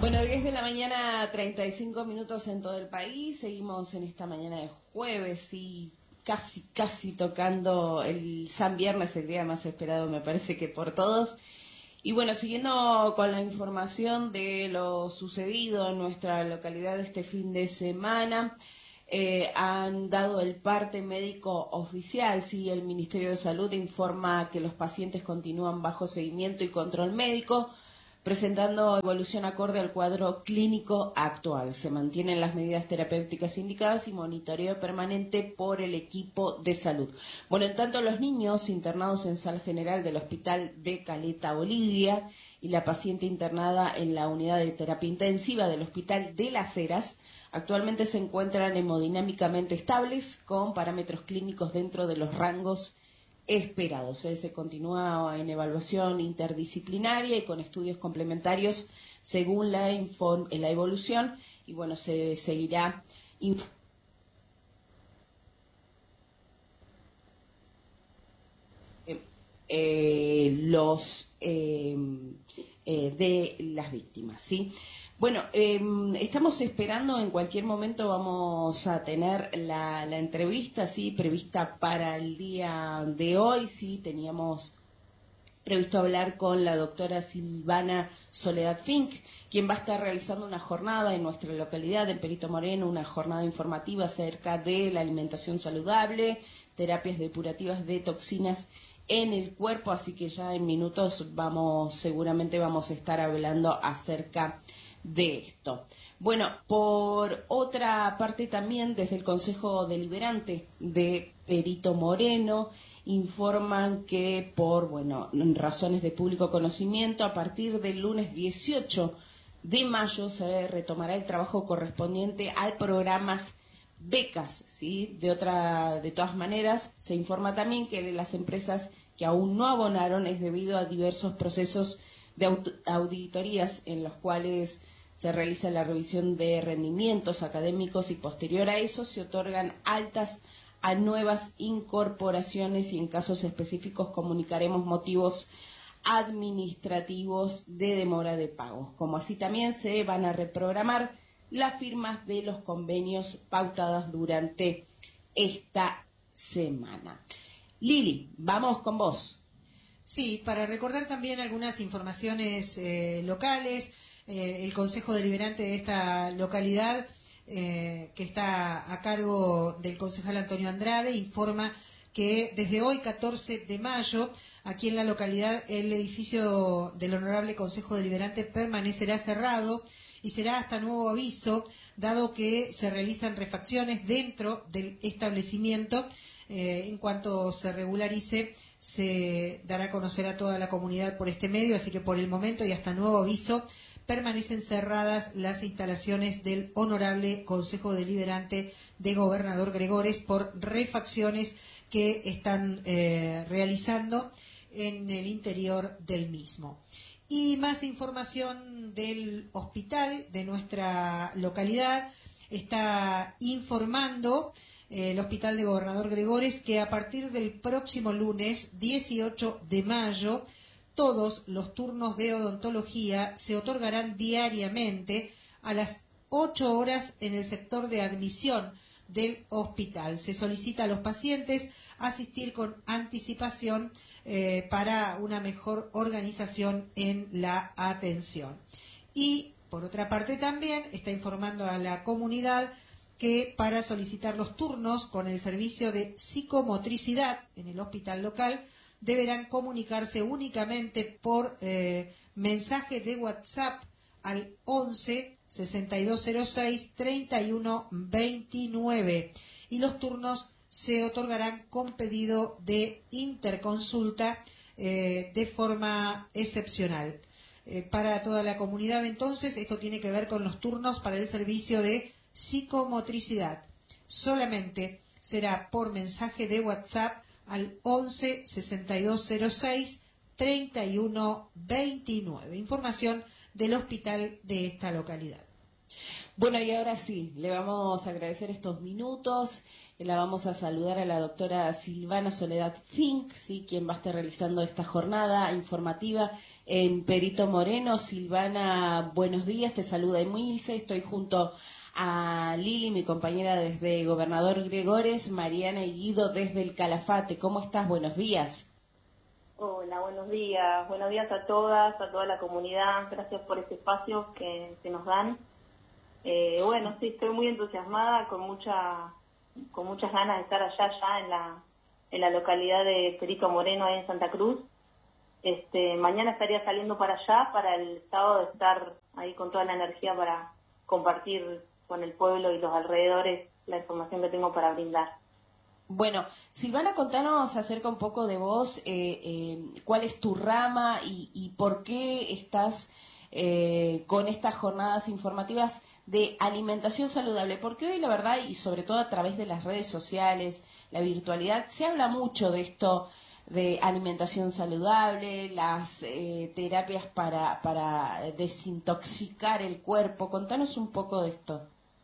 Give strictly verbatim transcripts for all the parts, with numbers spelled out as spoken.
Bueno, diez de la mañana, treinta y cinco minutos en todo el país. Seguimos en esta mañana de jueves y casi, casi tocando el San Viernes, el día más esperado, me parece que por todos. Y bueno, siguiendo con la información de lo sucedido en nuestra localidad este fin de semana, eh, han dado el parte médico oficial. Sí, el Ministerio de Salud informa que los pacientes continúan bajo seguimiento y control médico, presentando evolución acorde al cuadro clínico actual. Se mantienen las medidas terapéuticas indicadas y monitoreo permanente por el equipo de salud. Bueno, en tanto, los niños internados en sala general del Hospital de Caleta, Bolivia, y la paciente internada en la unidad de terapia intensiva del Hospital de Las Heras actualmente se encuentran hemodinámicamente estables, con parámetros clínicos dentro de los rangos esperados. ¿eh? Se continúa en evaluación interdisciplinaria y con estudios complementarios según la, inform la evolución, y bueno, se seguirá inf eh, eh, los eh, eh, de las víctimas, ¿sí? Bueno, eh, estamos esperando, en cualquier momento vamos a tener la, la entrevista, sí, prevista para el día de hoy. Sí, teníamos previsto hablar con la doctora Silvana Soledad Fink, quien va a estar realizando una jornada en nuestra localidad, en Perito Moreno, una jornada informativa acerca de la alimentación saludable, terapias depurativas de toxinas en el cuerpo, así que ya en minutos vamos, seguramente vamos a estar hablando acerca de esto. Bueno, por otra parte también desde el Consejo Deliberante de Perito Moreno informan que por, bueno, razones de público conocimiento, a partir del lunes dieciocho de mayo se retomará el trabajo correspondiente al programas becas, ¿sí? De otra, de todas maneras, se informa también que las empresas que aún no abonaron es debido a diversos procesos de auditorías en los cuales se realiza la revisión de rendimientos académicos y posterior a eso se otorgan altas a nuevas incorporaciones, y en casos específicos comunicaremos motivos administrativos de demora de pagos. Como así también se van a reprogramar las firmas de los convenios pautadas durante esta semana. Lili, vamos con vos. Sí, para recordar también algunas informaciones eh, locales. Eh, el Consejo Deliberante de esta localidad, eh, que está a cargo del concejal Antonio Andrade, informa que desde hoy, catorce de mayo, aquí en la localidad, el edificio del Honorable Consejo Deliberante permanecerá cerrado y será hasta nuevo aviso, dado que se realizan refacciones dentro del establecimiento. Eh, en cuanto se regularice, se dará a conocer a toda la comunidad por este medio, así que por el momento y hasta nuevo aviso, permanecen cerradas las instalaciones del Honorable Consejo Deliberante de Gobernador Gregores por refacciones que están eh, realizando en el interior del mismo. Y más información del hospital de nuestra localidad. Está informando eh, el Hospital de Gobernador Gregores que a partir del próximo lunes dieciocho de mayo todos los turnos de odontología se otorgarán diariamente a las ocho horas en el sector de admisión del hospital. Se solicita a los pacientes asistir con anticipación eh, para una mejor organización en la atención. Y por otra parte también está informando a la comunidad que para solicitar los turnos con el servicio de psicomotricidad en el hospital local deberán comunicarse únicamente por eh, mensaje de WhatsApp al once sesenta y dos cero seis treinta y uno veintinueve, y los turnos se otorgarán con pedido de interconsulta eh, de forma excepcional. Eh, para toda la comunidad, entonces, esto tiene que ver con los turnos para el servicio de psicomotricidad. Solamente será por mensaje de WhatsApp al once sesenta y dos cero seis treinta y uno veintinueve. Información del hospital de esta localidad. Bueno, y ahora sí, le vamos a agradecer estos minutos, la vamos a saludar a la doctora Silvana Soledad Fink, sí, quien va a estar realizando esta jornada informativa en Perito Moreno. Silvana, buenos días, te saluda Emilce, estoy junto a Lili, mi compañera desde Gobernador Gregores, Mariana y Guido desde el Calafate. ¿Cómo estás? Buenos días. Hola, buenos días. Buenos días a todas, a toda la comunidad. Gracias por este espacio que, que nos dan. Eh, bueno, sí, estoy muy entusiasmada, con mucha, con muchas ganas de estar allá, ya en la, en la localidad de Perito Moreno, ahí en Santa Cruz. Este, mañana estaría saliendo para allá, para el sábado estar ahí con toda la energía para compartir con el pueblo y los alrededores la información que tengo para brindar. Bueno, Silvana, contanos acerca un poco de vos, eh, eh, cuál es tu rama y, y por qué estás eh, con estas jornadas informativas de alimentación saludable, porque hoy la verdad, y sobre todo a través de las redes sociales, la virtualidad, se habla mucho de esto de alimentación saludable, las eh, terapias para, para desintoxicar el cuerpo. Contanos un poco de esto.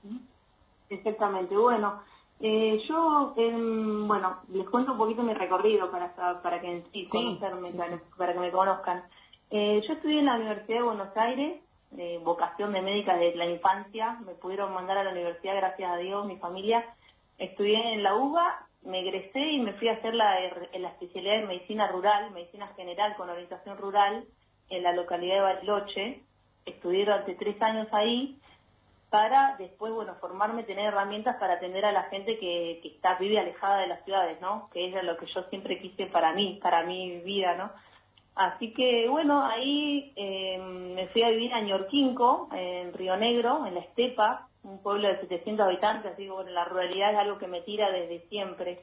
Exactamente, bueno, eh, yo, eh, bueno, les cuento un poquito mi recorrido para para que en sí, conocerme, sí, para, sí. para que me conozcan. Eh, yo estudié en la Universidad de Buenos Aires, eh, vocación de médica desde la infancia, me pudieron mandar a la universidad, gracias a Dios, mi familia. Estudié en la UBA, me egresé y me fui a hacer la, la especialidad de medicina rural, medicina general con orientación rural, en la localidad de Bariloche. Estudié durante tres años ahí, para después, bueno, formarme, tener herramientas para atender a la gente que, que está, vive alejada de las ciudades, ¿no? Que es lo que yo siempre quise para mí, para mi vida, ¿no? Así que, bueno, ahí eh, me fui a vivir a Ñorquinco, en Río Negro, en la estepa, un pueblo de setecientos habitantes, así que, bueno, la ruralidad es algo que me tira desde siempre.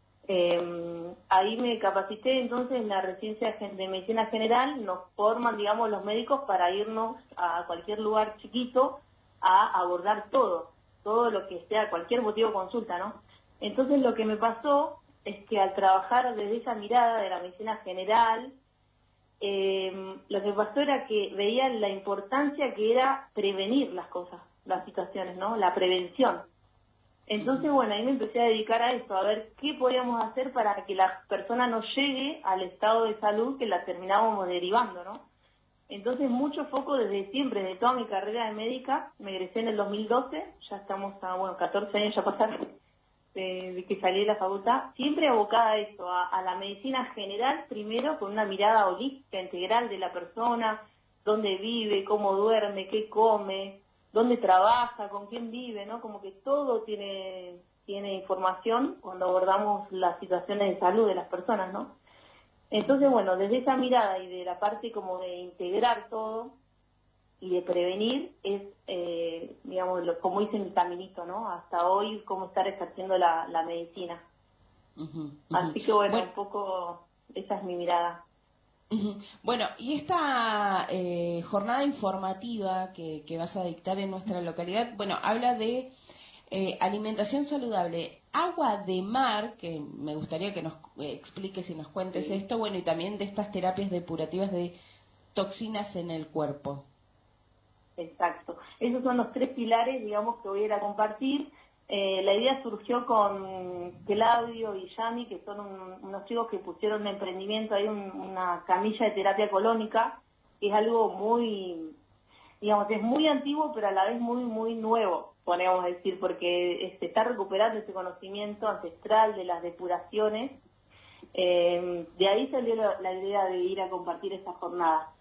Eh, ahí me capacité entonces en la residencia de medicina general, nos forman, digamos, los médicos para irnos a cualquier lugar chiquito a abordar todo, todo lo que sea, cualquier motivo de consulta, ¿no? Entonces lo que me pasó es que al trabajar desde esa mirada de la medicina general, eh, lo que pasó era que veía la importancia que era prevenir las cosas, las situaciones, ¿no? La prevención. Entonces, bueno, ahí me empecé a dedicar a eso, a ver qué podíamos hacer para que la persona no llegue al estado de salud que la terminábamos derivando, ¿no? Entonces, mucho foco desde siempre, desde toda mi carrera de médica. Me egresé en el dos mil doce, ya estamos a, bueno, catorce años ya pasaron de, de que salí de la facultad, siempre abocada a eso, a, a la medicina general, primero con una mirada holística, integral de la persona, dónde vive, cómo duerme, qué come, dónde trabaja, con quién vive, ¿no? Como que todo tiene, tiene información cuando abordamos las situaciones de salud de las personas, ¿no? Entonces, bueno, desde esa mirada y de la parte como de integrar todo y de prevenir, es, eh, digamos, lo, como hice mi caminito, ¿no? Hasta hoy, cómo estar ejerciendo la, la medicina. Uh-huh, uh-huh. Así que, bueno, bueno, un poco, esa es mi mirada. Uh-huh. Bueno, y esta eh, jornada informativa que, que vas a dictar en nuestra localidad, bueno, habla de eh, alimentación saludable, agua de mar, que me gustaría que nos eh, expliques y nos cuentes sí. esto, bueno, y también de estas terapias depurativas de toxinas en el cuerpo. Exacto. Esos son los tres pilares, digamos, que voy a ir a compartir. Eh, la idea surgió con Claudio y Yami, que son un, unos chicos que pusieron un emprendimiento, hay un, una camilla de terapia colónica, que es algo muy, digamos, es muy antiguo, pero a la vez muy, muy nuevo, podríamos decir, porque se está recuperando ese conocimiento ancestral de las depuraciones. Eh, de ahí salió la, la idea de ir a compartir esta jornada.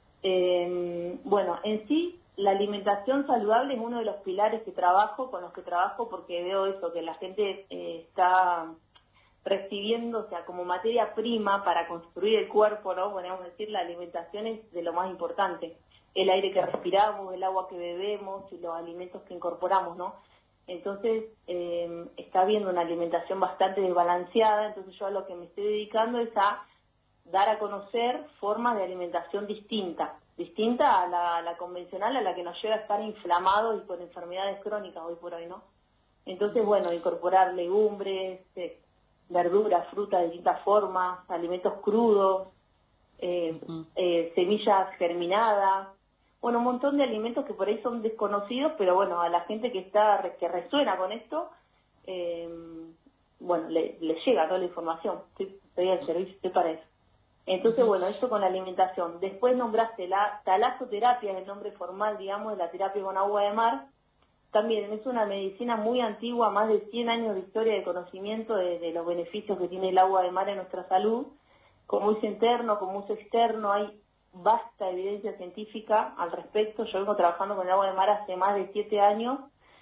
Eh, bueno, en sí, la alimentación saludable es uno de los pilares que trabajo, con los que trabajo, porque veo eso, que la gente eh, está recibiendo, o sea, como materia prima para construir el cuerpo, ¿no? Podríamos decir, la alimentación es de lo más importante. El aire que respiramos, el agua que bebemos y los alimentos que incorporamos, ¿no? Entonces, eh, está habiendo una alimentación bastante desbalanceada, entonces yo a lo que me estoy dedicando es a dar a conocer formas de alimentación distintas, distinta a la, a la convencional, a la que nos lleva a estar inflamados y con enfermedades crónicas hoy por hoy, ¿no? Entonces, bueno, incorporar legumbres, eh, verduras, frutas de distintas formas, alimentos crudos, eh, uh-huh. eh, semillas germinadas, bueno, un montón de alimentos que por ahí son desconocidos, pero bueno, a la gente que está que resuena con esto, eh, bueno, le, le llega toda la información. Estoy, estoy al servicio, estoy para eso. Entonces, bueno, esto con la alimentación. Después nombraste la talasoterapia, es el nombre formal, digamos, de la terapia con agua de mar. También es una medicina muy antigua, más de cien años de historia de conocimiento de, de los beneficios que tiene el agua de mar en nuestra salud. Como uso interno, como uso externo, hay vasta evidencia científica al respecto. Yo vengo trabajando con el agua de mar hace más de siete años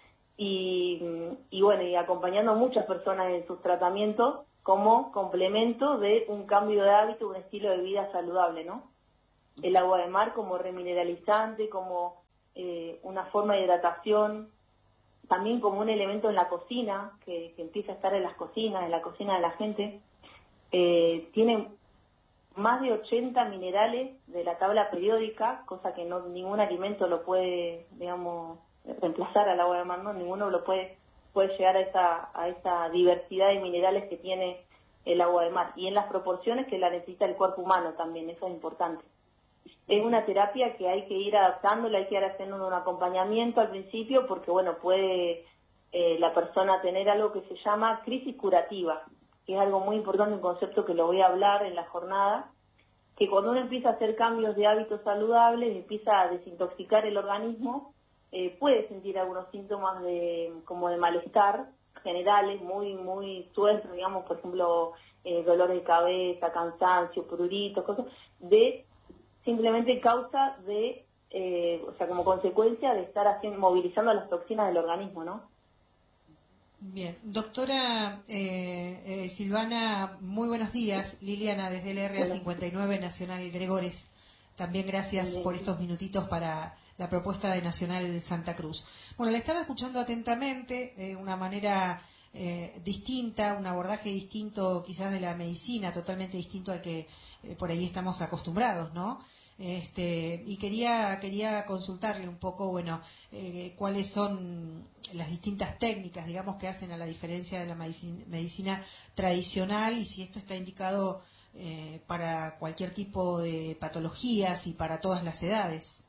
y, y bueno, y acompañando a muchas personas en sus tratamientos como complemento de un cambio de hábito, un estilo de vida saludable, ¿no? El agua de mar como remineralizante, como eh, una forma de hidratación, también como un elemento en la cocina, que, que empieza a estar en las cocinas, en la cocina de la gente. Eh, tiene más de ochenta minerales de la tabla periódica, cosa que no ningún alimento lo puede, digamos, reemplazar al agua de mar, ¿no? Ninguno lo puede puede llegar a esa a esa diversidad de minerales que tiene el agua de mar y en las proporciones que la necesita el cuerpo humano también, eso es importante. Es una terapia que hay que ir adaptándola, hay que ir haciendo un acompañamiento al principio porque, bueno, puede eh, la persona tener algo que se llama crisis curativa, que es algo muy importante, un concepto que lo voy a hablar en la jornada, que cuando uno empieza a hacer cambios de hábitos saludables, empieza a desintoxicar el organismo, eh, puede sentir algunos síntomas de como de malestar generales, muy muy sueltos, digamos, por ejemplo, eh, dolor de cabeza, cansancio, pruritos, cosas, de simplemente causa de, eh, o sea, como consecuencia de estar haciendo, movilizando las toxinas del organismo, ¿no? Bien, doctora eh, eh, Silvana, muy buenos días. Liliana desde el R A cincuenta y nueve Nacional Gregores. También gracias Bien. por estos minutitos para la propuesta de Nacional Santa Cruz. Bueno, la estaba escuchando atentamente, de eh, una manera eh, distinta, un abordaje distinto quizás de la medicina, totalmente distinto al que eh, por ahí estamos acostumbrados, ¿no? Este, y quería quería consultarle un poco, bueno, eh, cuáles son las distintas técnicas, digamos, que hacen a la diferencia de la medicina, medicina tradicional y si esto está indicado eh, para cualquier tipo de patologías y para todas las edades.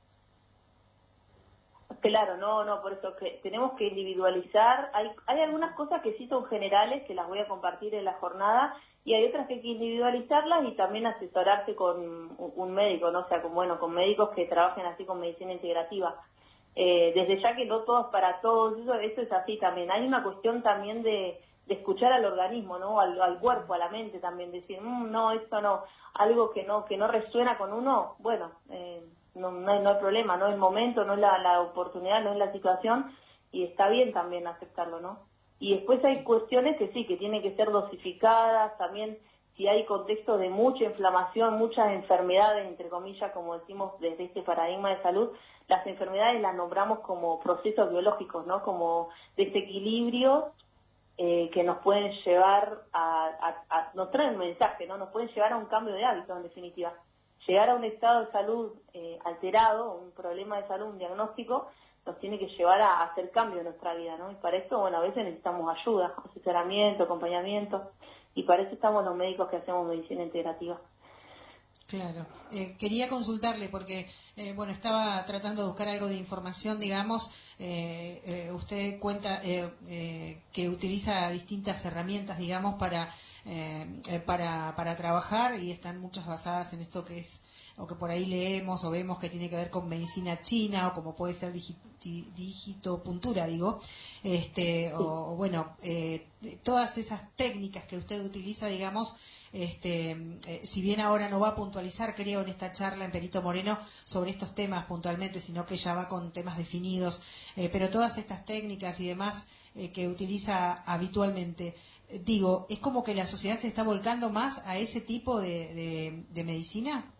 Claro, no, no, por eso que tenemos que individualizar. Hay, hay algunas cosas que sí son generales, que las voy a compartir en la jornada, y hay otras que hay que individualizarlas y también asesorarse con un médico, ¿no? O sea, con, bueno, con médicos que trabajen así con medicina integrativa. Eh, desde ya que no todos para todos, eso, eso es así también. Hay una cuestión también de, de escuchar al organismo, ¿no? Al, al cuerpo, a la mente también, decir, mmm, no, esto no, algo que no, que no resuena con uno, bueno, eh, no, no, hay, no hay problema, no es el momento, no es la, la oportunidad, no es la situación, y está bien también aceptarlo, ¿no? Y después hay cuestiones que sí, que tienen que ser dosificadas, también si hay contextos de mucha inflamación, muchas enfermedades, entre comillas, como decimos desde este paradigma de salud, las enfermedades las nombramos como procesos biológicos, ¿no? Como desequilibrios eh, que nos pueden llevar a, a, a, nos traen un mensaje, ¿no? Nos pueden llevar a un cambio de hábitos, en definitiva. Llegar a un estado de salud eh, alterado, un problema de salud, un diagnóstico, nos tiene que llevar a, a hacer cambio en nuestra vida, ¿no? Y para esto, bueno, a veces necesitamos ayuda, asesoramiento, acompañamiento, y para eso estamos los médicos que hacemos medicina integrativa. Claro. Eh, quería consultarle porque, eh, bueno, estaba tratando de buscar algo de información, digamos. Eh, eh, usted cuenta eh, eh, que utiliza distintas herramientas, digamos, para, eh, eh, para, para trabajar y están muchas basadas en esto que es, o que por ahí leemos o vemos que tiene que ver con medicina china o como puede ser digit- digitopuntura, digo. Este, o, bueno, eh, todas esas técnicas que usted utiliza, digamos, Este, eh, si bien ahora no va a puntualizar, creo, en esta charla en Perito Moreno sobre estos temas puntualmente, sino que ya va con temas definidos, eh, pero todas estas técnicas y demás eh, que utiliza habitualmente, eh, digo, ¿es como que la sociedad se está volcando más a ese tipo de, de, de medicina?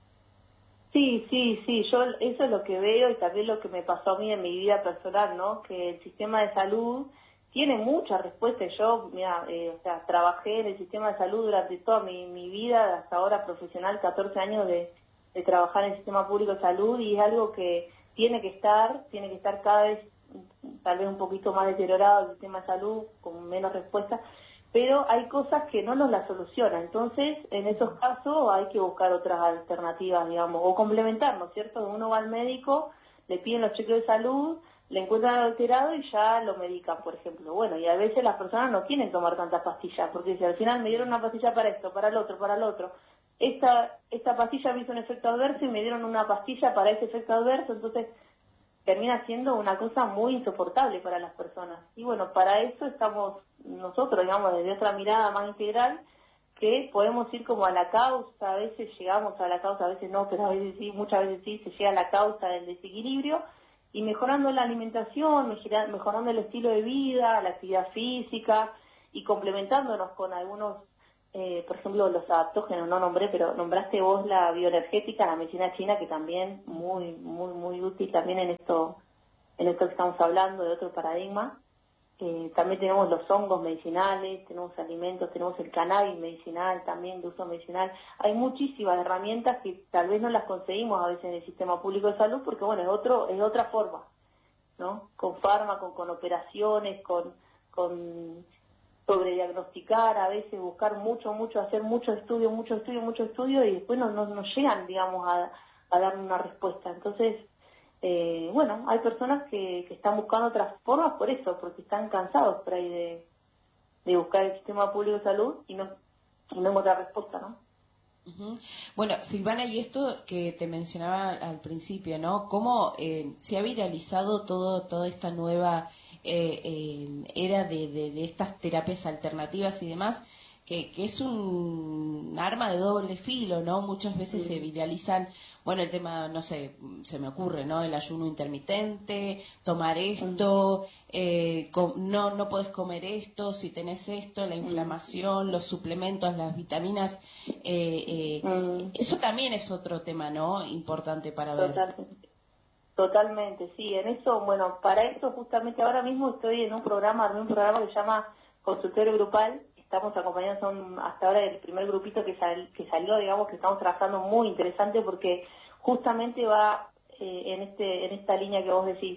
Sí, sí, sí, yo eso es lo que veo y también lo que me pasó a mí en mi vida personal, ¿no? Que el sistema de salud tiene muchas respuestas. Yo, mira, eh, o sea, trabajé en el sistema de salud durante toda mi, mi vida, hasta ahora profesional, catorce años de, de trabajar en el sistema público de salud, y es algo que tiene que estar, tiene que estar cada vez tal vez un poquito más deteriorado el sistema de salud, con menos respuestas, pero hay cosas que no nos las solucionan. Entonces, en esos casos hay que buscar otras alternativas, digamos, o complementarnos, ¿cierto? Uno va al médico, le piden los chequeos de salud, le encuentran alterado y ya lo medican, por ejemplo. Bueno, y a veces las personas no quieren tomar tantas pastillas, porque si al final me dieron una pastilla para esto, para el otro, para el otro, esta, esta pastilla me hizo un efecto adverso y me dieron una pastilla para ese efecto adverso, entonces termina siendo una cosa muy insoportable para las personas. Y bueno, para eso estamos nosotros, digamos, desde otra mirada más integral, que podemos ir como a la causa, a veces llegamos a la causa, a veces no, pero a veces sí, muchas veces sí, se llega a la causa del desequilibrio, y mejorando la alimentación, mejorando el estilo de vida, la actividad física, y complementándonos con algunos, eh, por ejemplo, los adaptógenos, no nombré, pero nombraste vos la bioenergética, la medicina china, que también muy, muy, muy útil también en esto, en esto que estamos hablando, de otro paradigma. Eh, también tenemos los hongos medicinales, tenemos alimentos, tenemos el cannabis medicinal también, de uso medicinal. Hay muchísimas herramientas que tal vez no las conseguimos a veces en el sistema público de salud, porque bueno, es otro, es otra forma, ¿no? Con fármacos, con operaciones, con, con sobrediagnosticar, a veces buscar mucho, mucho, hacer mucho estudio, mucho estudio, mucho estudio, y después no, no, no llegan, digamos, a, a dar una respuesta. Entonces, Eh, bueno, hay personas que, que están buscando otras formas por eso, porque están cansados por ahí de, de buscar el sistema público de salud y no, y no encontrar respuesta, ¿no? Uh-huh. Bueno, Silvana, y esto que te mencionaba al principio, ¿no? Cómo eh, se ha viralizado todo, toda esta nueva eh, eh, era de, de, de estas terapias alternativas y demás, que, que es un arma de doble filo, ¿no? Muchas veces se viralizan, bueno, el tema, no sé, se me ocurre, ¿no? El ayuno intermitente, tomar esto, eh, com- no no podés comer esto, si tenés esto, la inflamación, los suplementos, las vitaminas, eh, eh, Mm. eso también es otro tema, ¿no? Importante para ver. Totalmente. Totalmente, sí, en eso, bueno, para esto justamente ahora mismo estoy en un programa, en un programa que se llama Consultorio Grupal. Estamos acompañando, son hasta ahora el primer grupito que, sal, que salió, digamos, que estamos trabajando muy interesante, porque justamente va eh, en este en esta línea que vos decís.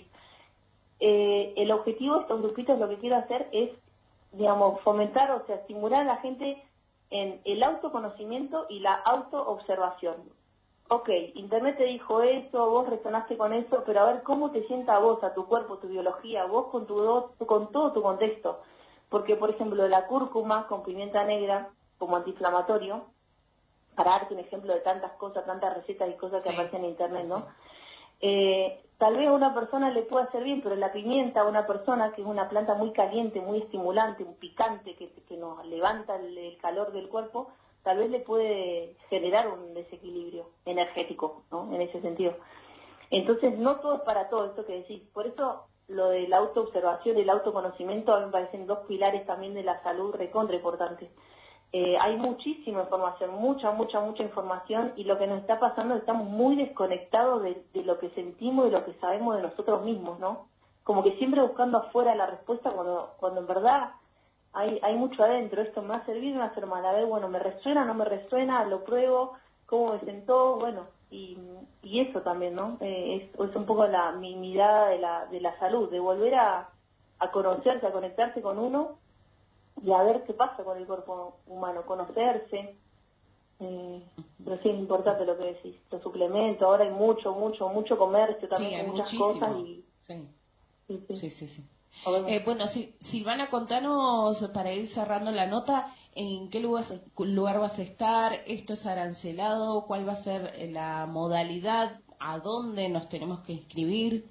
Eh, el objetivo de estos grupitos, lo que quiero hacer es, digamos, fomentar, o sea, estimular a la gente en el autoconocimiento y la autoobservación. Ok, Internet te dijo eso, vos resonaste con eso, pero a ver cómo te sienta a vos, a tu cuerpo, tu biología, vos con, tu, con todo tu contexto. Porque, por ejemplo, la cúrcuma con pimienta negra como antiinflamatorio, para darte un ejemplo de tantas cosas, tantas recetas y cosas que sí, aparecen en Internet, sí, ¿no? Sí. Eh, tal vez a una persona le pueda hacer bien, pero la pimienta a una persona, que es una planta muy caliente, muy estimulante, un picante que, que nos levanta el, el calor del cuerpo, tal vez le puede generar un desequilibrio energético, ¿no? En ese sentido. Entonces, no todo es para todo esto que decís. Por eso, lo de la autoobservación y el autoconocimiento a mí me parecen dos pilares también de la salud recontra importantes. Eh, hay muchísima información, mucha, mucha, mucha información, y lo que nos está pasando es que estamos muy desconectados de, de lo que sentimos y lo que sabemos de nosotros mismos, ¿no? Como que siempre buscando afuera la respuesta cuando, cuando en verdad hay, hay mucho adentro. Esto me va a servir, me va a hacer mal. A ver, bueno, ¿me resuena, no me resuena? ¿Lo pruebo? ¿Cómo me sentó? Bueno, y, y eso también, ¿no? Eh, es, es un poco la mi mirada de la, de la salud, de volver a, a conocerse, a conectarse con uno y a ver qué pasa con el cuerpo humano, conocerse. Eh, pero sí es importante lo que decís, los suplementos, ahora hay mucho, mucho, mucho comercio también, Sí, hay con muchas muchísimo. cosas. Y, sí. Sí, sí. Sí, sí, sí. A ver, Eh, bueno, sí, Silvana, contanos, para ir cerrando la nota, ¿en qué lugar, sí. lugar vas a estar? ¿Esto es arancelado? ¿Cuál va a ser la modalidad? ¿A dónde nos tenemos que inscribir?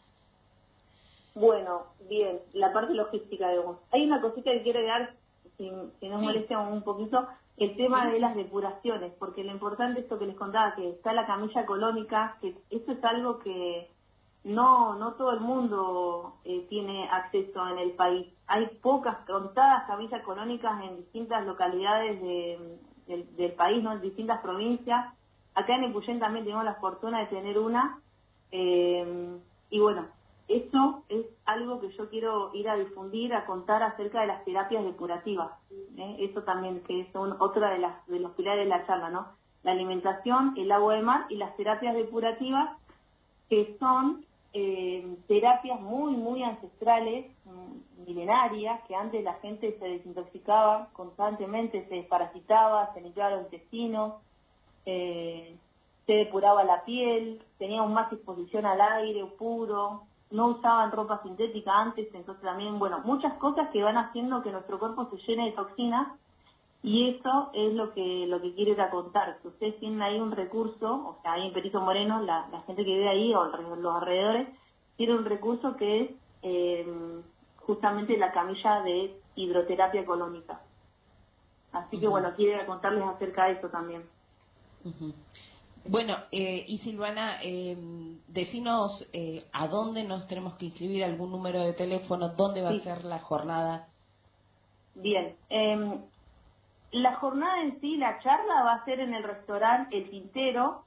Bueno, bien, la parte logística, digamos. Hay una cosita que quiero agregar, si, si nos Sí. molesta un poquito, el tema Sí, de sí, las sí. depuraciones, porque lo importante es esto que les contaba, que está la camilla colónica, que esto es algo que no no todo el mundo eh, tiene acceso en el país. Hay pocas, contadas camillas colónicas en distintas localidades de, del, del país, ¿no? En distintas provincias. Acá en Epuyén también tenemos la fortuna de tener una, eh, y bueno, esto es algo que yo quiero ir a difundir, a contar acerca de las terapias depurativas. ¿eh? Eso también, que es un, otra de, las, de los pilares de la charla, ¿no? La alimentación, el agua de mar y las terapias depurativas, que son eh, terapias muy, muy ancestrales, milenarias, que antes la gente se desintoxicaba constantemente, se desparasitaba, se limpiaba los intestinos, eh, se depuraba la piel, teníamos más exposición al aire puro, no usaban ropa sintética antes, entonces también, bueno, muchas cosas que van haciendo que nuestro cuerpo se llene de toxinas, y eso es lo que lo que quiero ir a contar, que ustedes tienen ahí un recurso, o sea, ahí en Perito Moreno, la, la gente que vive ahí o los alrededores, tiene un recurso que es eh, justamente la camilla de hidroterapia colónica. Así uh-huh. que bueno, quiero contarles acerca de eso también. Uh-huh. Bueno, eh, y Silvana, eh, decinos eh, a dónde nos tenemos que inscribir, algún número de teléfono, dónde va sí. a ser la jornada. Bien, eh, la jornada en sí, la charla va a ser en el restaurante El Tintero,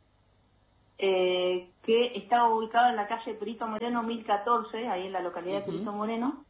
eh, que está ubicado en la calle Perito Moreno mil catorce, ahí en la localidad uh-huh. de Perito Moreno.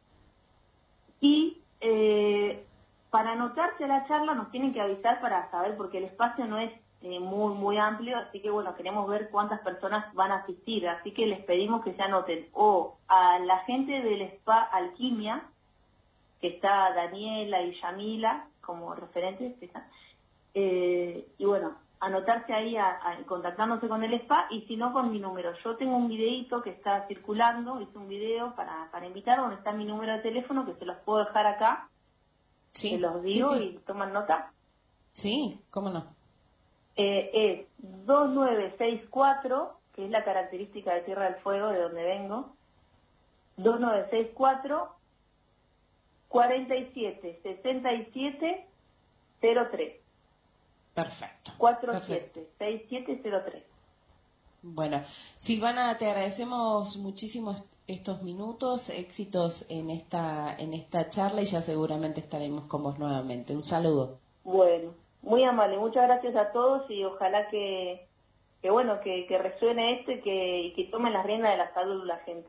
Y eh, para anotarse a la charla nos tienen que avisar para saber, porque el espacio no es eh, muy, muy amplio, así que bueno, queremos ver cuántas personas van a asistir, así que les pedimos que se anoten o a la gente del Spa Alquimia, que está Daniela y Yamila como referentes, que están, eh, y bueno, anotarse ahí, a, a, contactándose con el spa, y si no, con mi número. Yo tengo un videíto que está circulando, hice un video para, para invitar, donde está mi número de teléfono, que se los puedo dejar acá, sí, se los digo, sí, sí. y toman nota. Sí, cómo no. Eh, es dos nueve seis cuatro, que es la característica de Tierra del Fuego, de donde vengo, dos nueve seis cuatro, cuarenta y siete, sesenta y siete, cero tres. Perfecto. cuatro siete seis siete cero tres. Bueno, Silvana, te agradecemos muchísimo estos minutos, éxitos en esta en esta charla, y ya seguramente estaremos con vos nuevamente. Un saludo. Bueno, muy amable, muchas gracias a todos, y ojalá que, que bueno, que, que resuene esto y que, y que tomen las riendas de la salud la gente.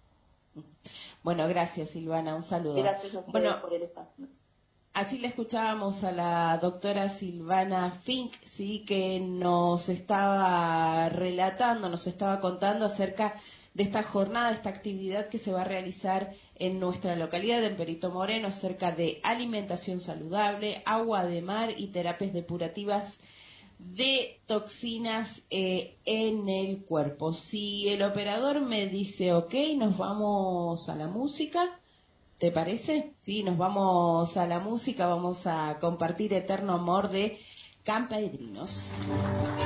Bueno, gracias Silvana, un saludo. Gracias a ustedes bueno, por el espacio. Así la escuchábamos a la doctora Silvana Fink, sí, que nos estaba relatando, nos estaba contando acerca de esta jornada, de esta actividad que se va a realizar en nuestra localidad, en Perito Moreno, acerca de alimentación saludable, agua de mar y terapias depurativas de toxinas eh, en el cuerpo. Si el operador me dice ok, nos vamos a la música. ¿Te parece? Sí, nos vamos a la música, vamos a compartir Eterno Amor de Campedrinos.